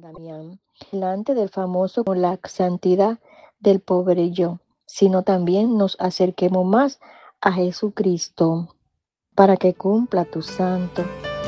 Damián, delante del famoso con la santidad del pobre yo, sino también nos acerquemos más a Jesucristo para que cumpla tu santo